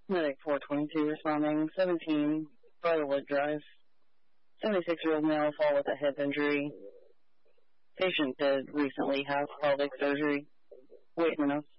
Medic 422 responding, 17 Briarwood Drive. 76-year-old male fall with a head injury. Patient did recently have pelvic surgery. Waiting enough.